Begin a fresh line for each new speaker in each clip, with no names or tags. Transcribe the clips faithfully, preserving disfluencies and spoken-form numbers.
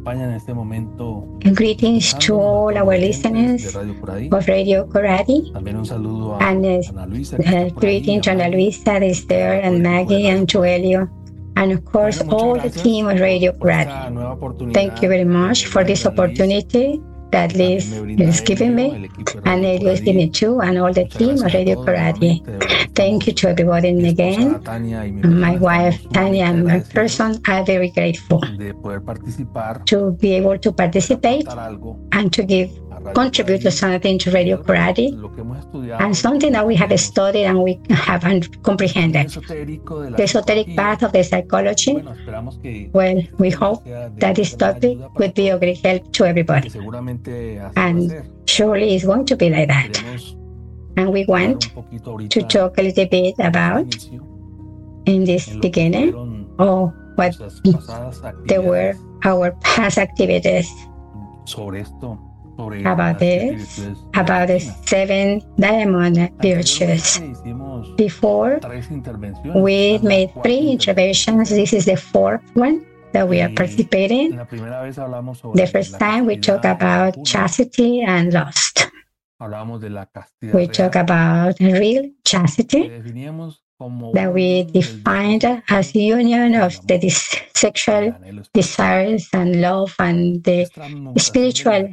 Greetings to all our listeners of Radio Coradi. And uh, uh, greeting to Ana Luisa, is there, and Maggie, and to Elio. And of course, all the team of Radio Coradi. Thank you very much for this opportunity that Liz is giving me, and Elio is giving me too, and all the team of Radio Coradi. Thank you to everybody again. My wife, Tanya, and my person are very grateful to be able to participate and to give, contribute to something to Radio Coradi, and something that we have studied and we have comprehended. The esoteric path of the psychology. Well, we hope that this topic would be of great help to everybody. And surely it's going to be like that. And we want to talk a little bit about, in this beginning, or what they were our past activities about this, about the seven diamond virtues. Before, we made three interventions. This is the fourth one that we are participating. The first time we talked about chastity and lust. We talk about real chastity that we defined as union of the dis- sexual desires and love and the spiritual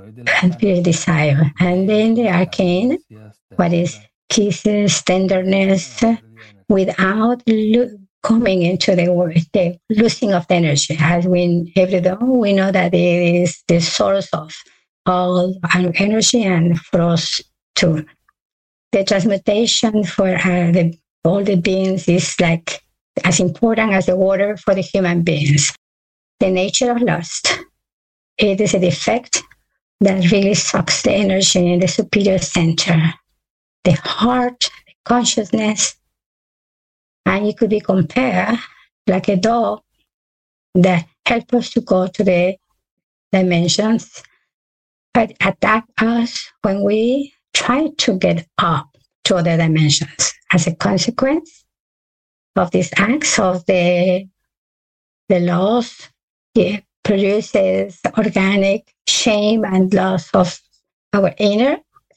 desire. And then the arcane, what is kisses, tenderness, without lo- coming into the word, the losing of the energy. As we every day we know that it is the source of all energy and for us too. The transmutation for uh, the, all the beings is like as important as the water for the human beings. The nature of lust, it is a defect that really sucks the energy in the superior center, the heart, the consciousness, and it could be compared like a dog that helps us to go to the dimensions, but attack us when we try to get up to other dimensions. As a consequence of these acts of the, the loss, it produces organic shame and loss of our inner,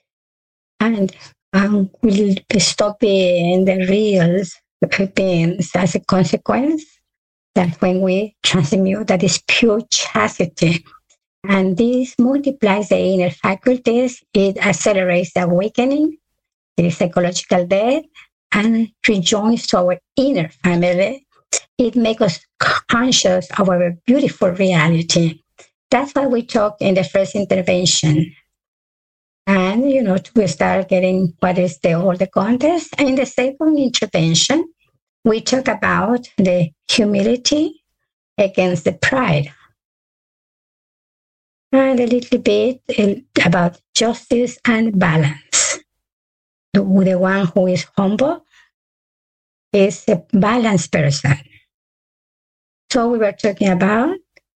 and um, we'll stop being the real beings as a consequence. That when we transmute, that is pure chastity. And this multiplies the inner faculties, it accelerates the awakening, the psychological death, and rejoins to our inner family. It makes us conscious of our beautiful reality. That's why we talk in the first intervention. And, you know, we start getting what is the all the context. In the second intervention, we talk about the humility against the pride. And a little bit about justice and balance. The, the one who is humble is a balanced person. So we were talking about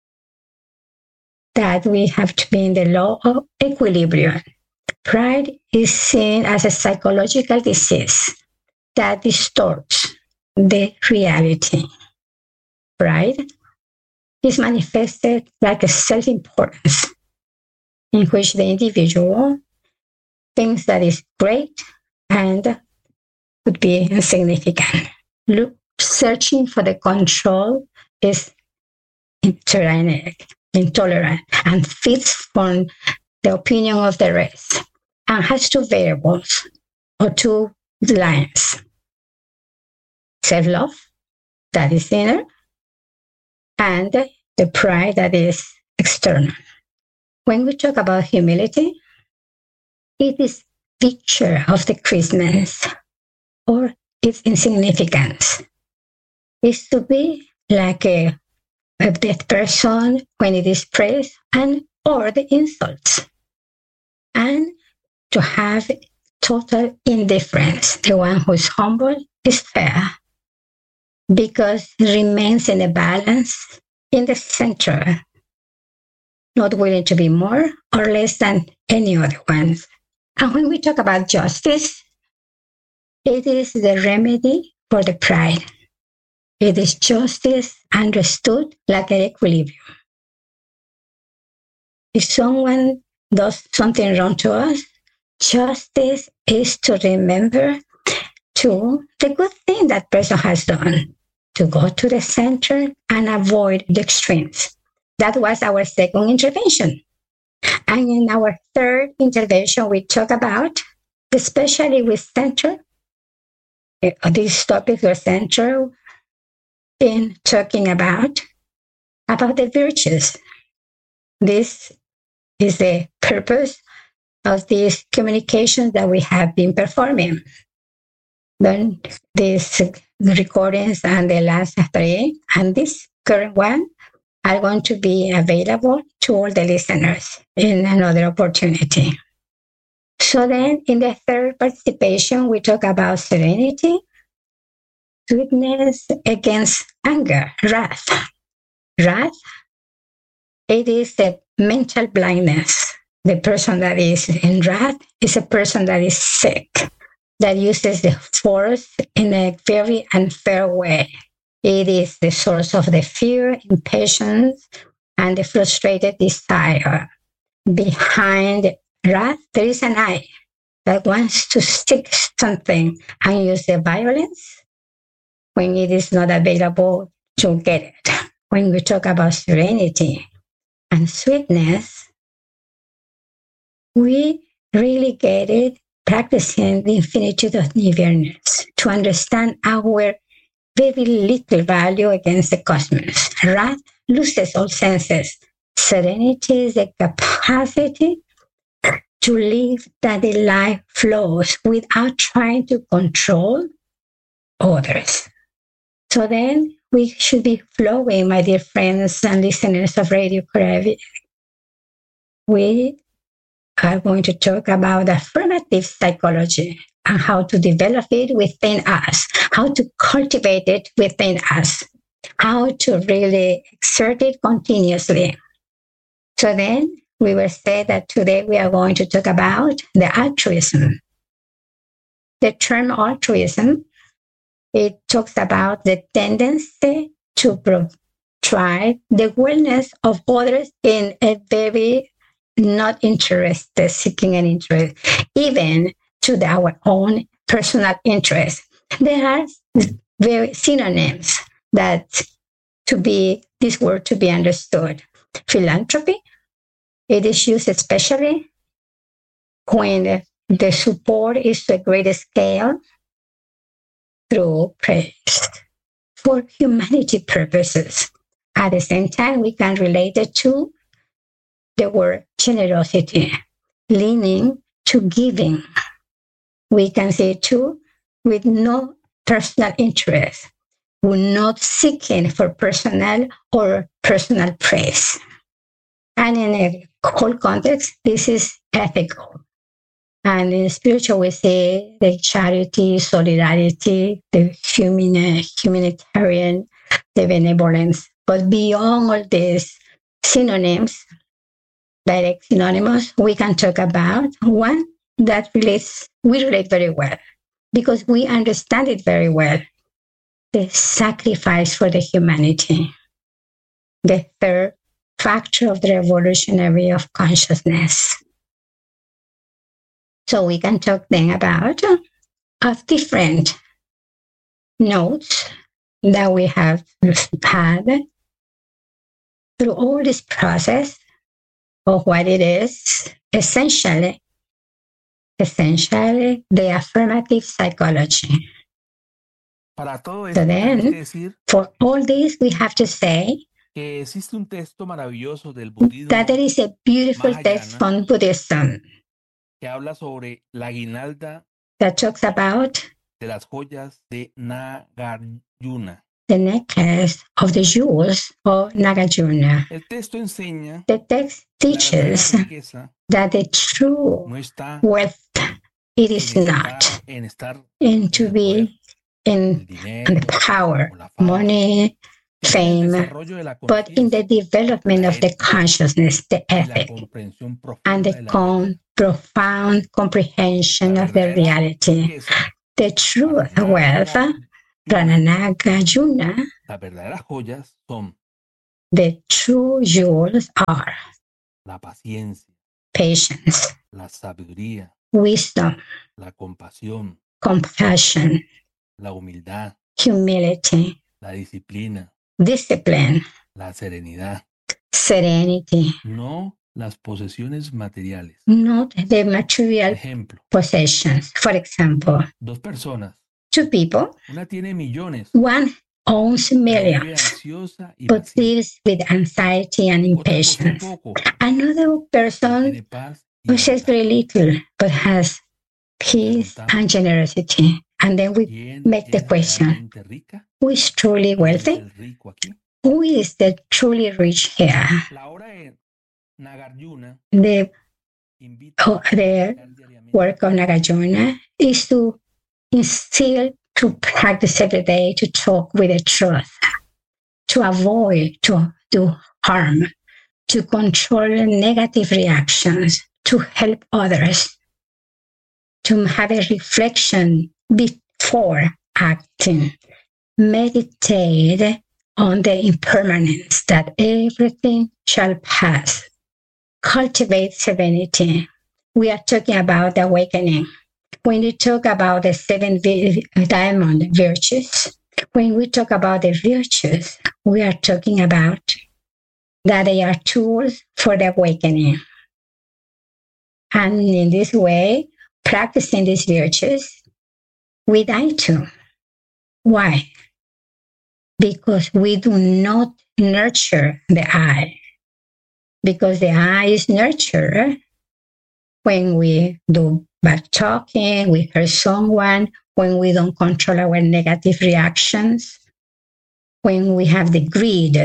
that we have to be in the law of equilibrium. Pride is seen as a psychological disease that distorts the reality. Pride is manifested like a self-importance in which the individual thinks that is great and would be insignificant. Look, searching for the control is tyrannic, intolerant, and fits from the opinion of the rest, and has two variables or two lines. Self-love, that is inner, and the pride that is external. When we talk about humility, it is picture of the Christmas or its insignificance. It's to be like a, a dead person when it is praised and or the insults. And to have total indifference. The one who is humble is fair because it remains in a balance in the center, not willing to be more or less than any other ones. And when we talk about justice, it is the remedy for the pride. It is justice understood like an equilibrium. if someone does something wrong to us, justice is to remember to the good thing that person has done, to go to the center and avoid the extremes. That was our second intervention. And in our third intervention, we talk about, especially with center, these topics were central in talking about, about the virtues. This is the purpose of these communications that we have been performing. Then these recordings and the last three and this current one are going to be available to all the listeners in another opportunity. So then in the third participation, we talk about serenity, sweetness against anger, wrath. Wrath, it is the mental blindness. The person that is in wrath is a person that is sick, that uses the force in a very unfair way. It is the source of the fear, impatience, and the frustrated desire. Behind wrath, there is an eye that wants to stick something and use the violence when it is not available to get it. When we talk about serenity and sweetness, we really get it practicing the infinitude of awareness to understand our very little value against the cosmos. Wrath loses all senses. Serenity is the capacity to live that the life flows without trying to control others. So then we should be flowing, my dear friends and listeners of Radio Caribbean. We are going to talk about affirmative psychology and how to develop it within us, how to cultivate it within us, how to really exert it continuously. So then we will say that today we are going to talk about the altruism. The term altruism, it talks about the tendency to try the wellness of others in a very not interested, seeking an interest, even to the, our own personal interest. There are very synonyms that to be, this word to be understood. Philanthropy, it is used especially when the support is to a greater scale through praise for humanity purposes. At the same time, we can relate it to the word generosity, leaning to giving. We can say too, with no personal interest, we're not seeking for personal or personal praise. And in a whole context, this is ethical. And in spiritual, we say the charity, solidarity, the human, humanitarian, the benevolence. But beyond all these synonyms, direct synonymous, we can talk about one that relates, we relate very well because we understand it very well. The sacrifice for the humanity. The third factor of the revolutionary of consciousness. So we can talk then about of different notes that we have had through all this process of what it is, essentially, essentially the affirmative psychology.
Para todo
So
esto, tenemos que
then,
decir
for all this, we have to say
que existe un texto maravilloso del budismo
that there is a beautiful text
Mahayana
from Buddhism
que habla sobre la guinalda
that talks about
de las joyas de Nagarjuna.
the necklace of the jewels of Nagarjuna.
El texto enseña
The text
que la
teaches
verdadera riqueza
that the true
no está
wealth, it
en
is not
estar, en estar
in to
en el poder,
be in
el dinero
the power,
o la fama,
money,
sino en el
fame,
desarrollo de la
but in the
conciencia,
development
la
of the
ética
consciousness, the
y la
ethic,
comprensión
and
profunda
the
de la
con-
realidad.
profound comprehension
La
of the
verdadera
reality.
riqueza
The true
para
wealth,
Nagarjuna,
Rananagarjuna,
las verdaderas joyas son
the true jewels are
la paciencia,
patience,
la sabiduría,
wisdom,
la compasión,
compassion,
la humildad,
humility,
la disciplina,
discipline,
la serenidad.
Serenity.
No las posesiones materiales.
Not the material
Ejemplo.
possessions. For example,
dos personas.
Two people.
Una tiene millones.
One owns millions, but lives with anxiety and impatience. Another person possesses very little, but has peace and generosity. And then we make the question, who is truly wealthy? Who is the truly rich here? The, oh, the work of Nagarjuna is to instill, to practice every day, to talk with the truth, to avoid to do harm, to control negative reactions, to help others, to have a reflection before acting, meditate on the impermanence that everything shall pass, cultivate serenity. We are talking about the awakening. When we talk about the seven diamond virtues, when we talk about the virtues, we are talking about that they are tools for the awakening. And in this way, practicing these virtues, we die too. Why? Because we do not nurture the I. Because the I is nurtured when we do bad talking, we hurt someone, when we don't control our negative reactions, when we have the greed.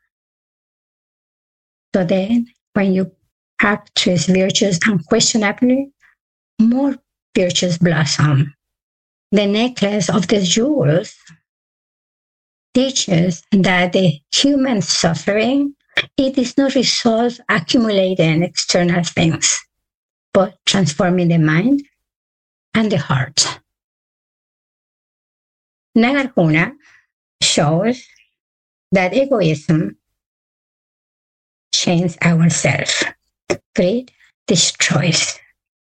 So then, when you practice virtues unquestionably, more virtues blossom. The necklace of the jewels teaches that the human suffering, it is not result accumulating external things, but transforming the mind and the heart. Nagarjuna shows that egoism changes ourselves. Greed destroys.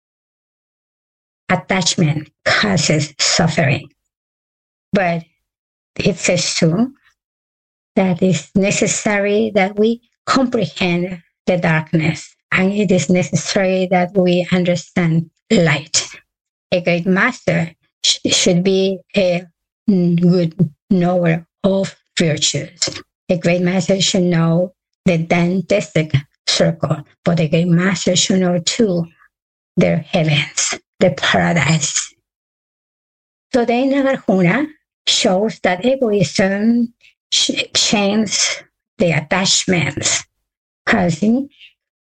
Attachment causes suffering. But it says too that it's necessary that we comprehend the darkness, and it is necessary that we understand light. A great master sh- should be a good knower of virtues. A great master should know the Dantistic circle, but a great master should know too the heavens, the paradise. So the Nagarjuna shows that egoism sh- changes the attachments, causing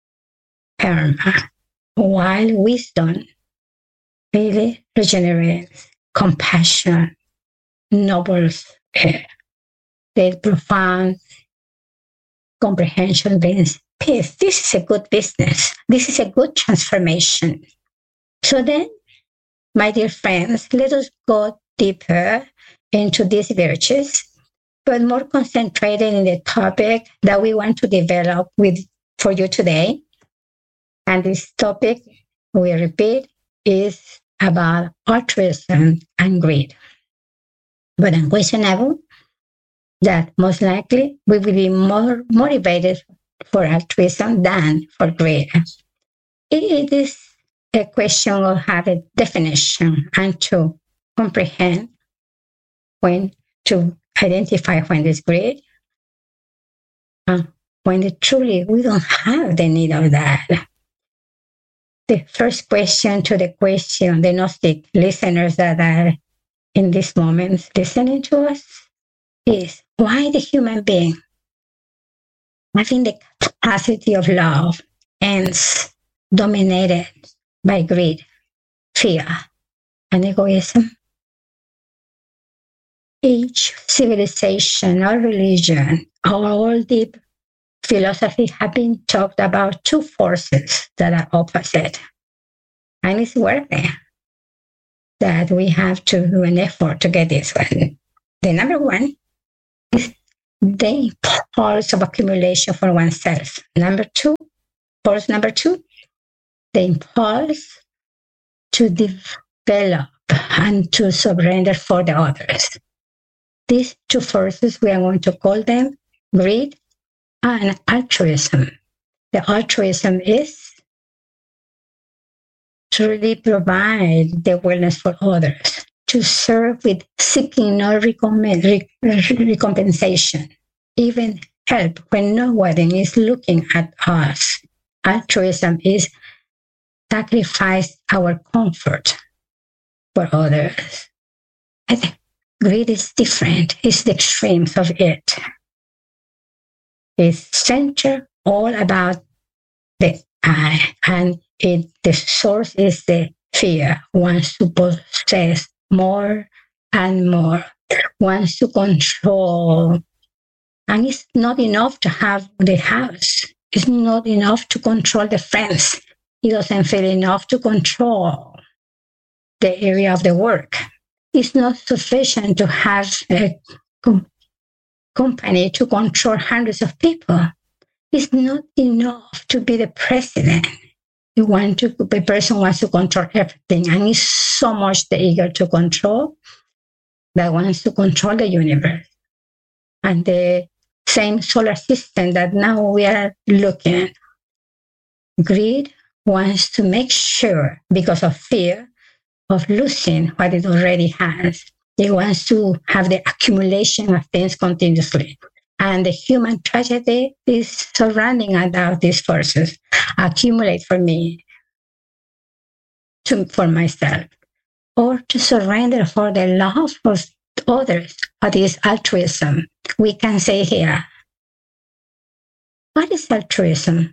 karma, while wisdom really regenerates, compassion, nobles uh, the profound comprehension brings peace. This is a good business. This is a good transformation. So then, my dear friends, let us go deeper into these virtues, but more concentrated in the topic that we want to develop with for you today. And this topic, we repeat, is about altruism and greed. But unquestionable that most likely we will be more motivated for altruism than for greed. It is a question of having a definition and to comprehend when to identify when there's greed, uh, when it truly we don't have the need of that. The first question to the question, the Gnostic listeners that are in this moment listening to us is, why the human being having the capacity of love ends dominated by greed, fear, and egoism? Each civilization or religion or all deep philosophy have been talked about two forces that are opposite. And it's worthy that we have to do an effort to get this one. The number one is the impulse of accumulation for oneself. Number two, force number two, the impulse to develop and to surrender for the others. These two forces, we are going to call them greed and altruism. The altruism is to really provide the wellness for others, to serve with seeking no recompensation, even help when nobody is looking at us. Altruism is sacrifice our comfort for others. I think greed is different. It's the extremes of it. It's centered all about the I, and it, the source is the fear. Wants to possess more and more, wants to control. And it's not enough to have the house. It's not enough to control the friends. It doesn't feel enough to control the area of the work. It's not sufficient to have a com- company to control hundreds of people. It's not enough to be the president. You want to, the person wants to control everything, and it's so much the eager to control that wants to control the universe. And the same solar system that now we are looking at. Greed wants to make sure, because of fear of losing what it already has, it wants to have the accumulation of things continuously. And the human tragedy is surrounding about these forces. Accumulate for me, to, for myself, or to surrender for the love of others. What is altruism? We can say here, what is altruism?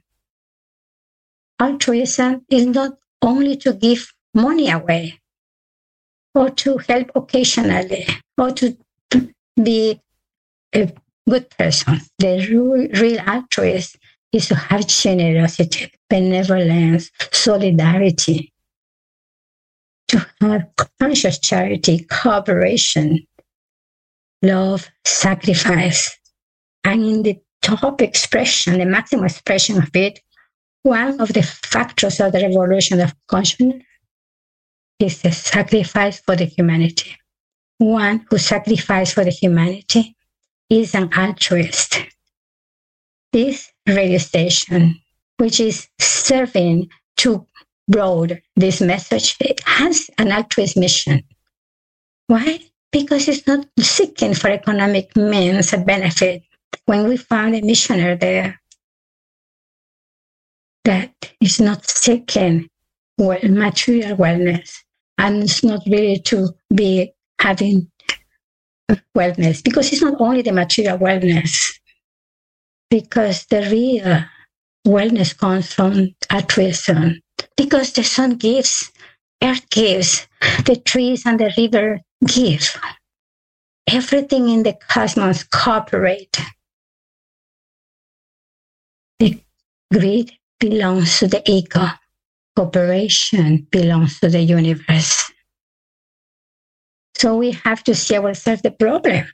Altruism is not only to give money away, or to help occasionally, or to, to be a good person. The real, real altruist is to have generosity, benevolence, solidarity, to have conscious charity, cooperation, love, sacrifice. And in the top expression, the maximum expression of it, one of the factors of the revolution of consciousness is the sacrifice for the humanity. One who sacrificed for the humanity is an altruist. This radio station, which is serving to broad this message, it has an altruist mission. Why? Because it's not seeking for economic means and benefit. When we found a missionary there that is not seeking well, material wellness, and it's not really to be having wellness, because it's not only the material wellness, because the real wellness comes from altruism, because the sun gives, earth gives, the trees and the river give. Everything in the cosmos cooperate. The greed belongs to the ego. Cooperation belongs to the universe. So we have to see ourselves the problem.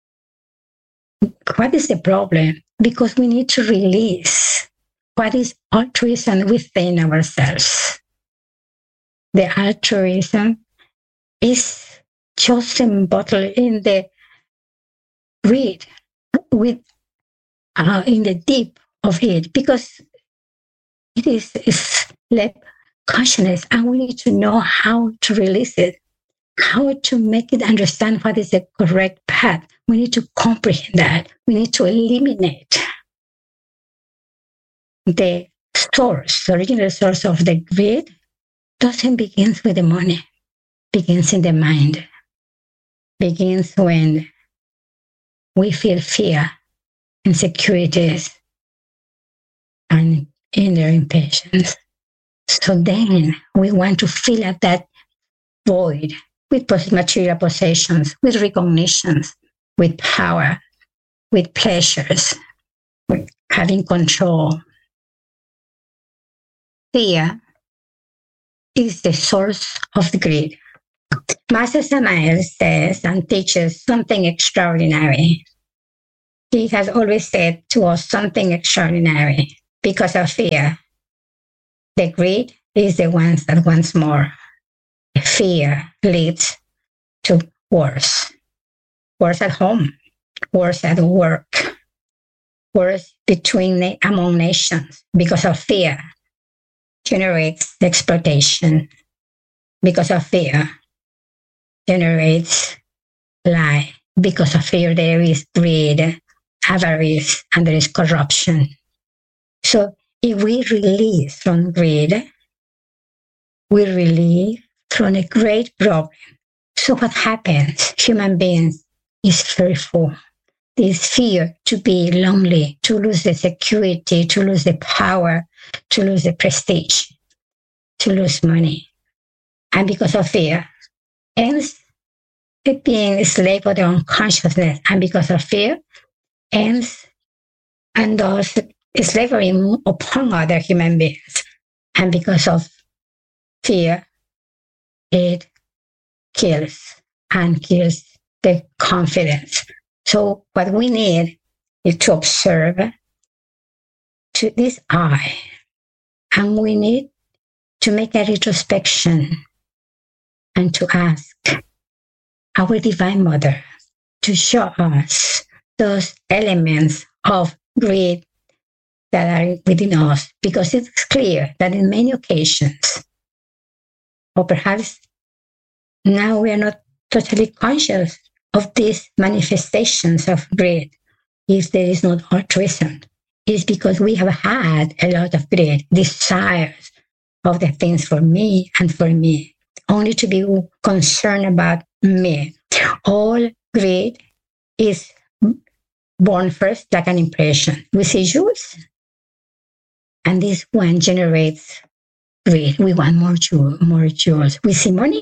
What is the problem? Because we need to release what is altruism within ourselves. The altruism is just embodied in the greed, with uh, in the deep of it, because it is, is like consciousness, and we need to know how to release it, how to make it understand what is the correct path. We need to comprehend that. We need to eliminate the source, the original source of the greed. Doesn't begin with the money, begins in the mind, begins when we feel fear, insecurities, and inner impatience. So then we want to fill up that void with material possessions, with recognitions, with power, with pleasures, with having control. Fear is the source of the greed. Master Samael says and teaches something extraordinary. He has always said to us something extraordinary. Because of fear, the greed is the ones that wants more. Fear leads to wars. Wars at home, wars at work, wars between among nations because of fear generates exploitation. Because of fear generates lie. Because of fear there is greed, avarice, and there is corruption. So if we release from greed, we release from a great problem. So what happens? Human beings is fearful. This fear to be lonely, to lose the security, to lose the power, to lose the prestige, to lose money. And because of fear, ends being a slave of their own consciousness. And because of fear, ends and does slavery upon other human beings. And because of fear, it kills and kills the confidence. So what we need is to observe to this eye, and we need to make a retrospection and to ask our Divine Mother to show us those elements of greed that are within us, because it's clear that in many occasions, or perhaps now we are not totally conscious of these manifestations of greed, if there is not altruism, it's because we have had a lot of greed, desires of the things for me and for me, only to be concerned about me. All greed is born first like an impression. We see jewels, and this one generates greed. We want more jewels, more jewels. We see money,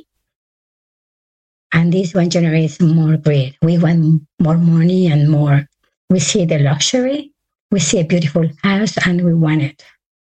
and this one generates more greed. We want more money and more. We see the luxury. We see a beautiful house, and we want it.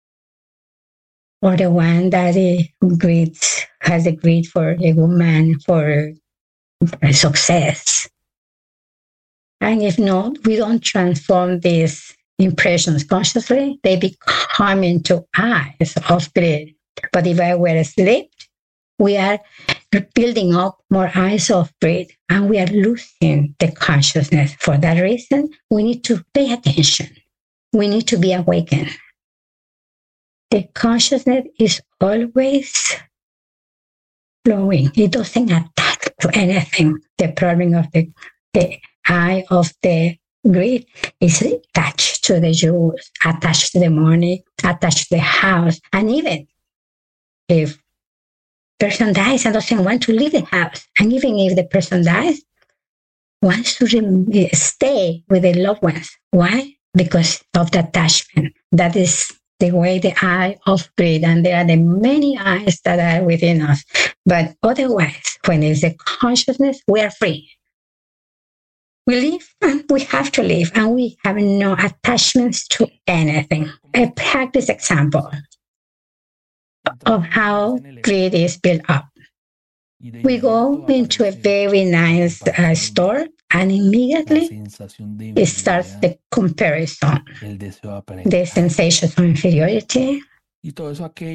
Or the one that greeds, has a greed for a woman, for success. And if not, we don't transform these impressions consciously, they become into eyes of greed. But if I were asleep, we are building up more eyes of greed, and we are losing the consciousness. For that reason, we need to pay attention. We need to be awakened. The consciousness is always flowing. It doesn't attack to anything. The problem of the, the eye of the greed is attached to the jewels, attached to the money, attached to the house. And even if person dies and doesn't want to leave the house, and even if the person dies, wants to re- stay with the loved ones. Why? Because of the attachment. That is the way the eye of greed, and there are the many eyes that are within us. But otherwise, when it's the consciousness, we are free. We live and we have to live, and we have no attachments to anything. A practice example of how greed is built up. We go into a very nice uh, store, and immediately it starts the comparison, the sensation of inferiority. All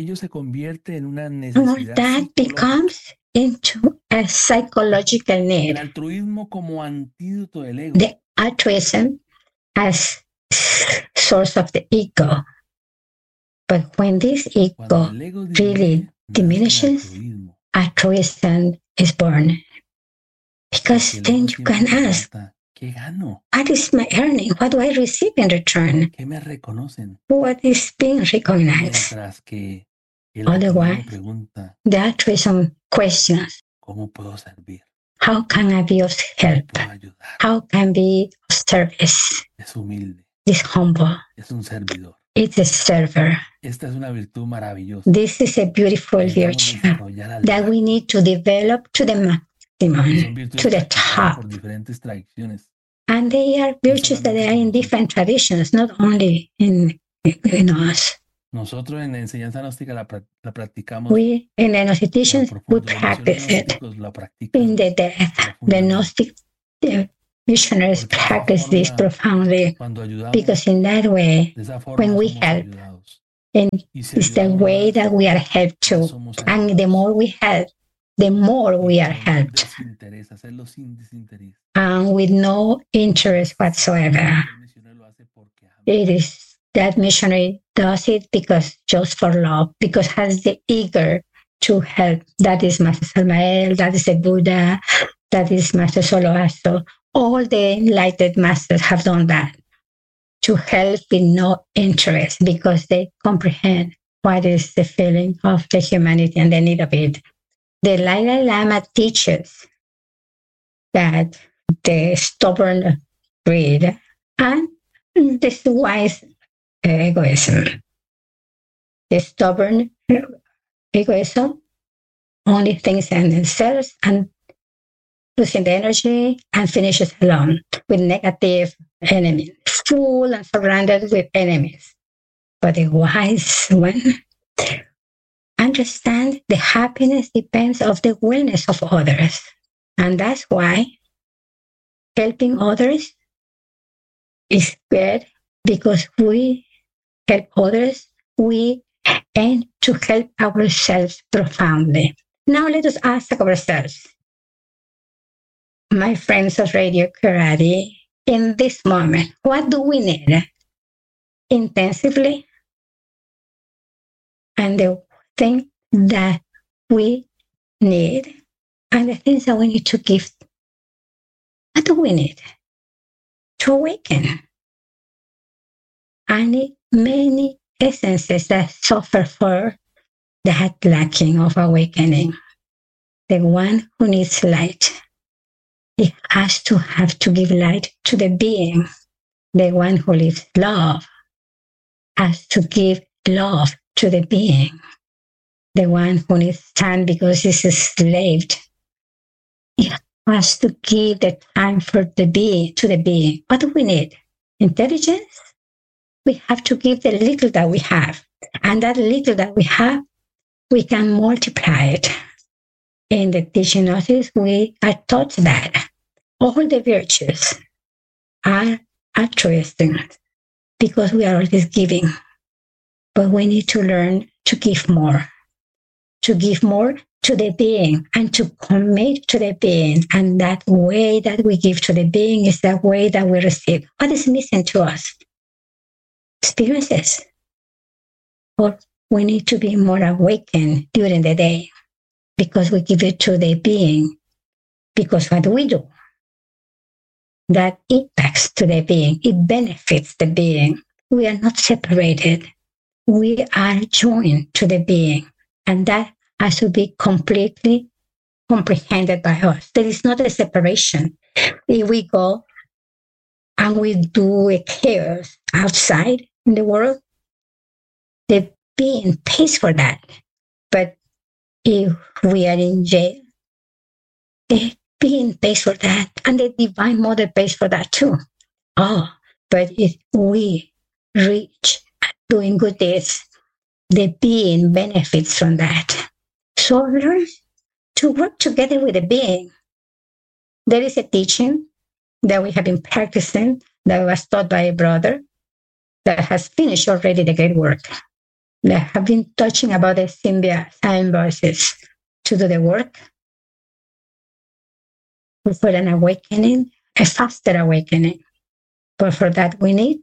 that becomes into a psychological need. The altruism as source of the ego. But when this ego really diminishes, altruism is born. Because then you can ask, what is my earning? What do I receive in return? What is being recognized? Otherwise, the altruism questions, how can I be of help? How can I be of service? It's humble. It's a server. This is a beautiful virtue that we need to develop to the maximum, to the top. And they are virtues that are in different traditions, not only in, in us.
Nosotros en la enseñanza gnóstica la, la practicamos.
We, in the Gnosticians, we practice it. In the death, the Gnostic the missionaries practice this profoundly, because in that way, when we help, And it's the way that we are helped to. And the more we help, the more we are helped. And with no interest whatsoever. It is that missionary does it because just for love, because has the eager to help. That is Master Samael, that is the Buddha, that is Master Zoroaster. All the enlightened masters have done that, to help with no interest, because they comprehend what is the feeling of the humanity and the need of it. The Dalai Lama teaches that the stubborn greed and this wise egoism, the stubborn egoism only thinks in themselves and losing the energy and finishes alone with negative enemies, full and surrounded with enemies. But the wise one understand the happiness depends of the wellness of others. And that's why helping others is good, because we help others, we aim to help ourselves profoundly. Now let us ask ourselves, my friends of Radio Karate, in this moment, what do we need intensively? And the thing that we need and the things that we need to give, what do we need? To awaken. I need many essences that suffer for that lacking of awakening. The one who needs light, he has to have to give light to the being. The one who lives love has to give love to the being. The one who needs time because he's enslaved, he has to give the time for the being to the being. What do we need? Intelligence? We have to give the little that we have. And that little that we have, we can multiply it. In the teaching notice, we are taught that all the virtues are altruistic because we are always giving. But we need to learn to give more, to give more to the being and to commit to the being. And that way that we give to the being is the way that we receive. What is missing to us? Experiences. Or we need to be more awakened during the day because we give it to the being. Because what we do, that impacts to the being, it benefits the being. We are not separated. We are joined to the being. And that has to be completely comprehended by us. There is not a separation. If we go and we do a chaos outside in the world, the being pays for that. But if we are in jail, the being pays for that. And the Divine Mother pays for that too. Oh, but if we reach doing good deeds, the being benefits from that. So learn to work together with the being. There is a teaching that we have been practicing that was taught by a brother that has finished already the great work. They have been touching about the symbiosis to do the work for an awakening, a faster awakening. But for that, we need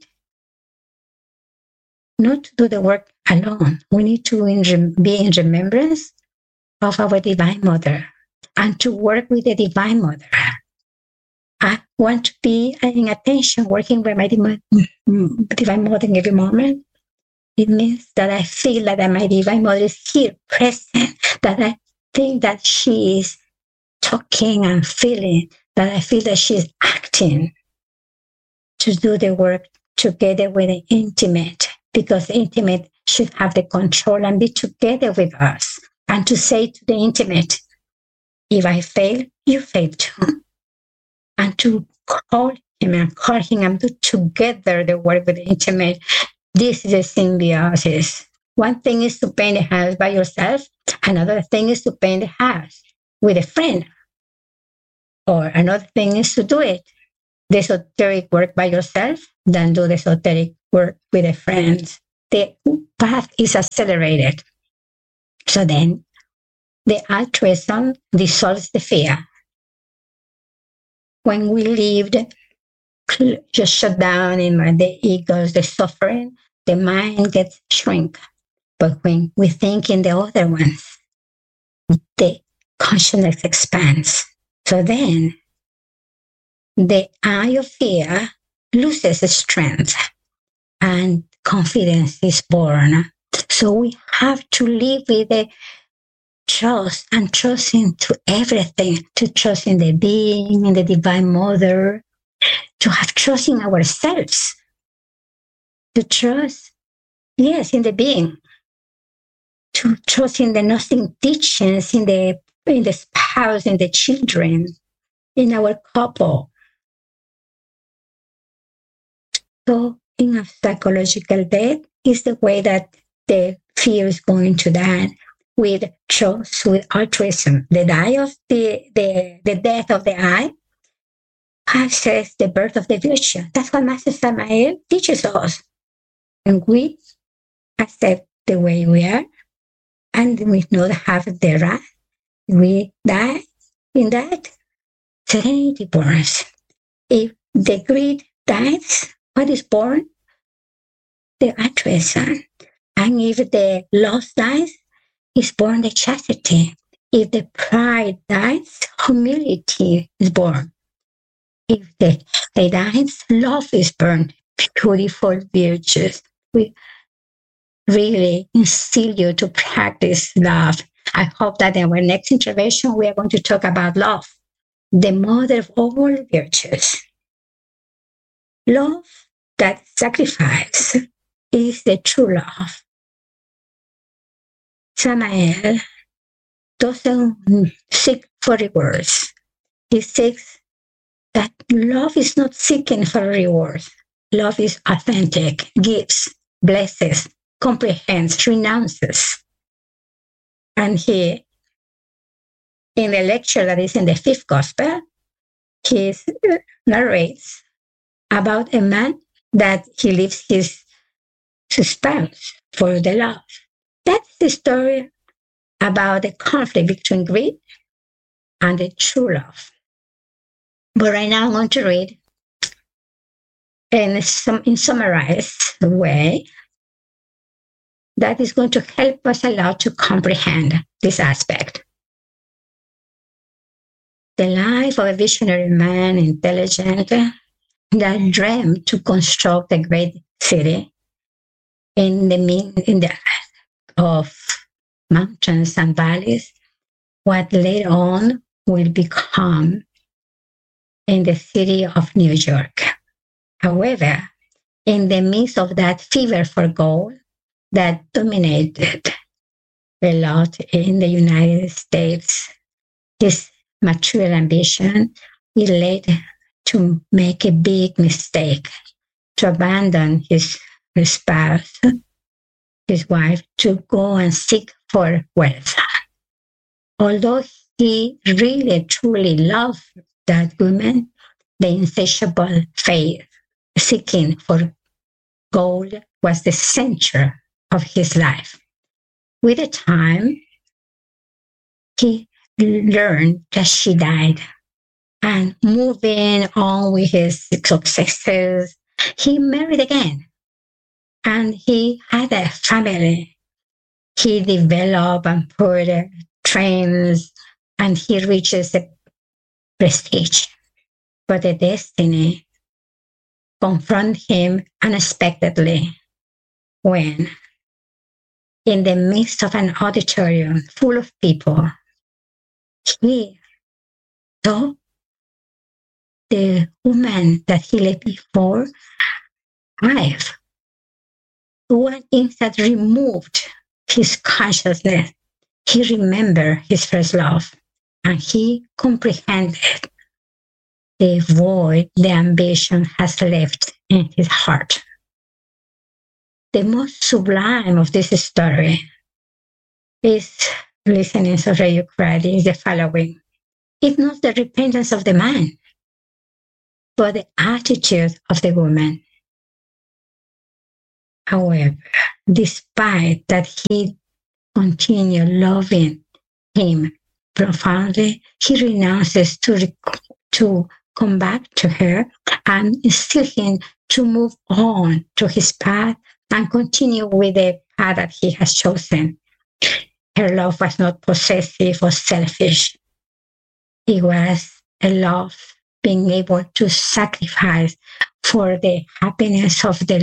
not to do the work alone. We need to in, be in remembrance of our Divine Mother and to work with the Divine Mother. I want to be in attention, working with my Divine Mother in every moment. It means that I feel that my Divine Mother is here, present, that I think that she is talking and feeling, that I feel that she is acting to do the work together with the intimate, because the intimate should have the control and be together with us, and to say to the intimate, if I fail, you fail too. And to call him and call him and do together the work with the intimate. This is a symbiosis. One thing is to paint the house by yourself. Another thing is to paint the house with a friend. Or another thing is to do it, the esoteric work by yourself, then do the esoteric work with a friend. the path is accelerated. So then the altruism dissolves the fear. When we lived, just shut down in the egos, the suffering, the mind gets shrink. But when we think in the other ones, the consciousness expands. So then the eye of fear loses its strength and confidence is born. So we have to live with the trust and trust into everything, to trust in the being, in the divine mother, to have trust in ourselves, to trust, yes, in the being, to trust in the nothing teachings, in the in the spouse, in the children, in our couple. So in a psychological death is the way that the fear is going to die, with trust, with altruism. The die of the, the, the death of the I says the birth of the future. That's what Master Samael teaches us. And we accept the way we are, and we not have the right. We die in that. Serenity borns. If the greed dies, what is born? The altruism. And if the loss dies, is born the chastity. If the pride dies, humility is born. If the hate dies, love is born. Beautiful virtues. We really instill you to practice love. I hope that in our next intervention, we are going to talk about love, the mother of all virtues. Love that sacrifice is the true love. Samael doesn't seek for rewards. He seeks that love is not seeking for rewards. Love is authentic, gives, blesses, comprehends, renounces. And he, in the lecture that is in the fifth gospel, he narrates about a man that he leaves his, his spouse for the love. That's the story about the conflict between greed and the true love. But right now I'm going to read in some in summarized way that is going to help us a lot to comprehend this aspect. The life of a visionary man, intelligent, that dreamed to construct a great city in the in the of mountains and valleys, what later on will become in the city of New York. However, in the midst of that fever for gold that dominated a lot in the United States, his material ambition, he led to make a big mistake, to abandon his, his spouse, his wife, to go and seek for wealth. Although he really, truly loved that woman, the insatiable faith, seeking for gold was the center of his life. With the time, he learned that she died, and moving on with his successes, he married again, and he had a family. He developed and put trains, and he reaches the prestige. But the destiny confronted him unexpectedly when, in the midst of an auditorium full of people, he saw the woman that he left before alive. One instant removed his consciousness. He remembered his first love, and he comprehended the void the ambition has left in his heart. The most sublime of this story is, listening to Radio Crowdy, is the following. It's not the repentance of the man, but the attitude of the woman. However, despite that he continued loving him profoundly, he renounces to, rec- to come back to her and instill him to move on to his path and continue with the path that he has chosen. Her love was not possessive or selfish. It was a love being able to sacrifice for the happiness of the